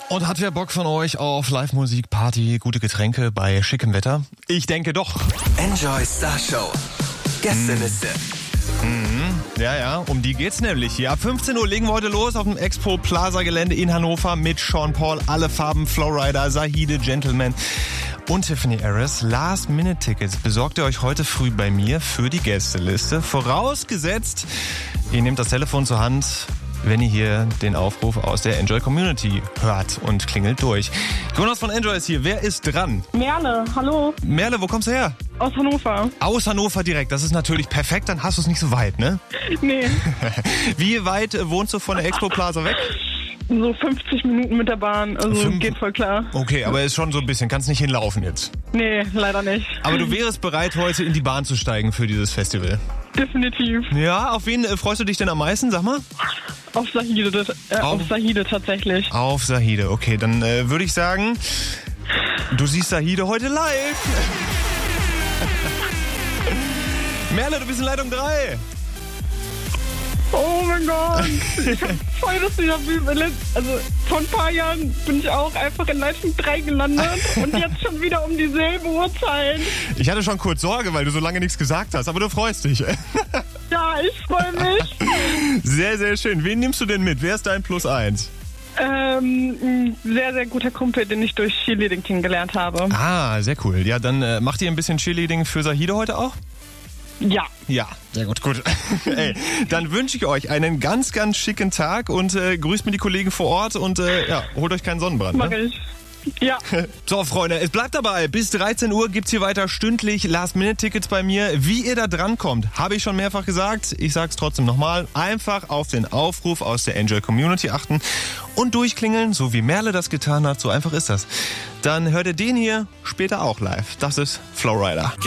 Und hat wer Bock von euch auf Live-Musik, Party, gute Getränke bei schickem Wetter? Ich denke doch. Enjoy Star Show. Gästeliste. Ja, um die geht's nämlich hier. Ab 15 Uhr legen wir heute los auf dem Expo Plaza Gelände in Hannover mit Sean Paul, alle Farben, Flowrider, Zahide, Gentleman und Tiffany Harris. Last-Minute-Tickets besorgt ihr euch heute früh bei mir für die Gästeliste. Vorausgesetzt, ihr nehmt das Telefon zur Hand, wenn ihr hier den Aufruf aus der Enjoy Community hört und klingelt durch. Jonas von Enjoy ist hier. Wer ist dran? Merle, hallo. Merle, wo kommst du her? Aus Hannover. Aus Hannover direkt. Das ist natürlich perfekt, dann hast du es nicht so weit, ne? Nee, Wie weit wohnst du von der Expo Plaza weg? so 50 Minuten mit der Bahn, also geht voll klar. Okay, aber ist schon so ein bisschen, kannst nicht hinlaufen jetzt. Nee, leider nicht. Aber du wärst bereit, heute in die Bahn zu steigen für dieses Festival. Definitiv. Ja, auf wen freust du dich denn am meisten, sag mal? Auf Zahide, auf Zahide tatsächlich. Auf Zahide, okay, dann würde ich sagen, du siehst Zahide heute live. Merle, du bist in Leitung 3. Oh mein Gott. Ich hab voll das Déjà-vu. Also vor ein paar Jahren bin ich auch einfach in Leitung 3 gelandet und jetzt schon wieder um dieselbe Uhrzeit. Ich hatte schon kurz Sorge, weil du so lange nichts gesagt hast, aber du freust dich. Ja, ich freue mich. Sehr, sehr schön. Wen nimmst du denn mit? Wer ist dein Plus 1? Ein sehr, sehr guter Kumpel, den ich durch Cheerleading kennengelernt habe. Ah, sehr cool. Ja, dann macht ihr ein bisschen Cheerleading für Zahide heute auch? Ja. Ja, sehr gut. Ey, dann wünsche ich euch einen ganz, ganz schicken Tag und grüßt mir die Kollegen vor Ort und holt euch keinen Sonnenbrand. Mach Ne? ich. Ja. So, Freunde, es bleibt dabei. Bis 13 Uhr gibt's hier weiter stündlich Last-Minute-Tickets bei mir. Wie ihr da drankommt, habe ich schon mehrfach gesagt. Ich sag's trotzdem nochmal. Einfach auf den Aufruf aus der Enjoy Community achten und durchklingeln, so wie Merle das getan hat. So einfach ist das. Dann hört ihr den hier später auch live. Das ist Flowrider.